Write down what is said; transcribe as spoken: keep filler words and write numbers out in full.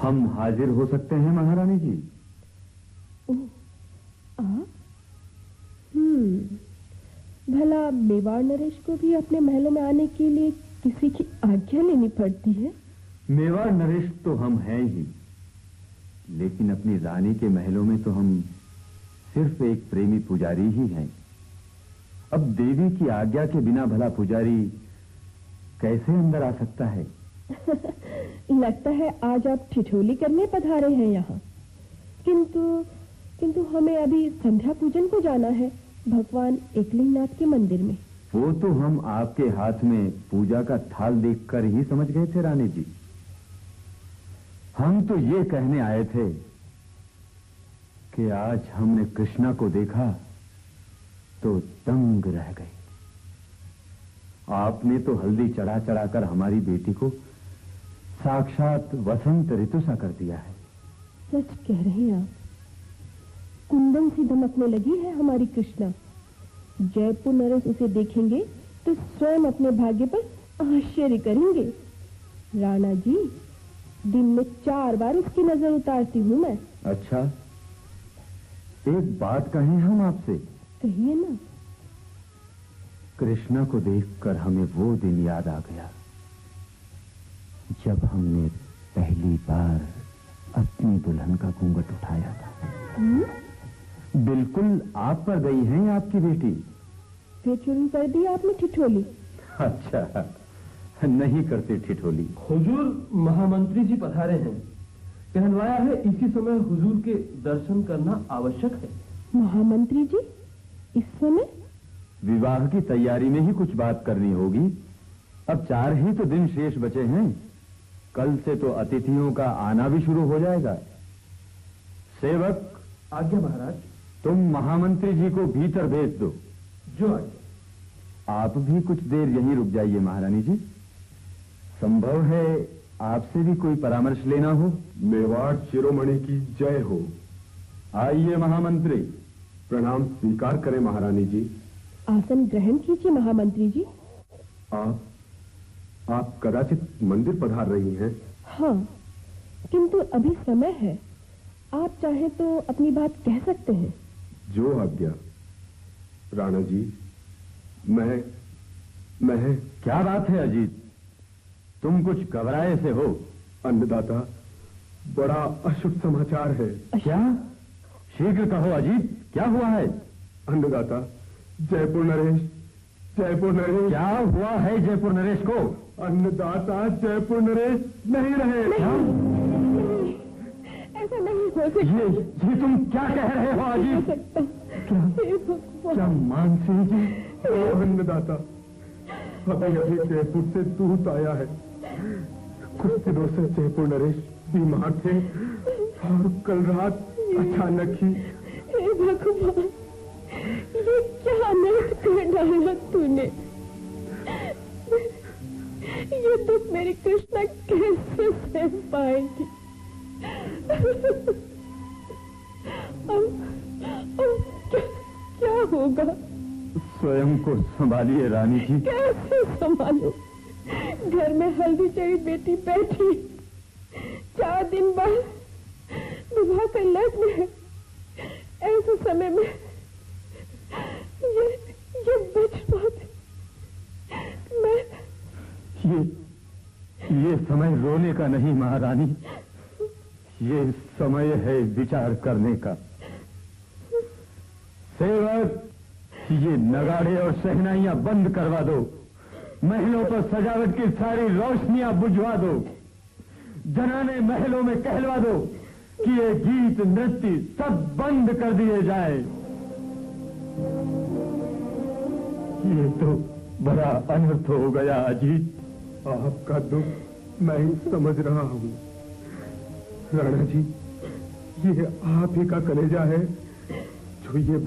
हम हाजिर हो सकते हैं महारानी जी। आ? हम्म भला मेवाड़ नरेश को भी अपने महलों में आने के लिए किसी की आज्ञा लेनी पड़ती है? मेवाड़ नरेश तो हम हैं ही, लेकिन अपनी रानी के महलों में तो हम सिर्फ एक प्रेमी पुजारी ही हैं। अब देवी की आज्ञा के बिना भला पुजारी कैसे अंदर आ सकता है? लगता है आज आप ठिठोली करने पधारे हैं यहाँ। किंतु किंतु हमें अभी संध्या पूजन को जाना है भगवान एकलिंगनाथ के मंदिर में। वो तो हम आपके हाथ में पूजा का थाल देखकर ही समझ गए थे रानी जी। हम तो ये कहने आए थे कि आज हमने कृष्णा को देखा तो दंग रह गए। आपने तो हल्दी चढ़ा चढ़ाकर हमारी बेटी को साक्षात वसंत ऋतु सा कर दिया है। सच कह रहे हैं आप। कुंदन सी दमकने लगी है हमारी कृष्णा। जयपुर नरेश उसे देखेंगे तो स्वयं अपने भाग्य पर आश्चर्य करेंगे। राणा जी, दिन में चार बार उसकी नजर उतारती हूँ मैं। अच्छा, एक बात कहें हम आपसे? कहिए ना। कृष्णा को देखकर हमें वो दिन याद आ गया जब हमने पहली बार अपनी दुल्हन का घूंघट उठाया था। हुँ? बिल्कुल आप पर गई है आपकी बेटी। फिर शुरू कर दी आपने ठिठोली? अच्छा, नहीं करते ठिठोली। हुजूर महामंत्री जी पधारे हैं। कहलवाया है इसी समय हुजूर के दर्शन करना आवश्यक है। महामंत्री जी इस समय? विवाह की तैयारी में ही कुछ बात करनी होगी। अब चार ही तो दिन शेष बचे हैं। कल से तो अतिथियों का आना भी शुरू हो जाएगा। सेवक। आज्ञा महाराज। तुम महामंत्री जी को भीतर भेज दो। जो आज्ञा। आप भी कुछ देर यहीं रुक जाइए महारानी जी। संभव है आपसे भी कोई परामर्श लेना हो। मेवाड़ शिरोमणि की जय हो। आइए महामंत्री। प्रणाम स्वीकार करें महारानी जी। आसन ग्रहण कीजिए महामंत्री जी। आप आप कदाचित मंदिर पधार रही हैं? हाँ, किंतु अभी समय है। आप चाहें तो अपनी बात कह सकते हैं। जो आज्ञा। राणा जी, मैं मैं क्या बात है अजीत, तुम कुछ घबराए से हो? अन्नदाता, बड़ा अशुभ समाचार है। क्या? शीघ्र कहो अजीत, क्या हुआ है? अन्नदाता, जयपुर नरेश जयपुर नरेश। क्या हुआ है जयपुर नरेश को? अन्नदाता, जयपुर नरेश नहीं रहे। नहीं, ऐसा नहीं हो सकता। ये ये तुम क्या कह रहे हो अजीत? क्या क्या मानसिंह जी? अन्नदाता, अभी अभी जयपुर से दूत आया है। कुछ दिनों से जयपुर नरेश बीमार थे और कल रात अचानक ही। हे भगवान, ये क्या अनर्थ कर डाला तूने। ये दुख मेरी कृष्णा कैसे सह पाएगी। अब, अब क्या, क्या होगा? स्वयं को संभालिए रानी जी। कैसे संभालूं? घर में हल्दी चढ़ी बेटी बैठी, चार दिन बाद विवाह का लग्न है। ऐसे समय में ये ये बचपन मैं ये ये समय रोने का नहीं महारानी, ये समय है विचार करने का। सेवक, ये नगाड़े और शहनाइयां बंद करवा दो। महलों पर सजावट की सारी रोशनियां बुझवा दो। जनाने महलों में कहलवा दो कि ये गीत नृत्य सब बंद कर दिए जाए। ये तो बड़ा अनर्थ हो गया अजीत। आपका दुख मैं ही समझ रहा हूँ राणा जी। ये आप ही का कलेजा है जो ये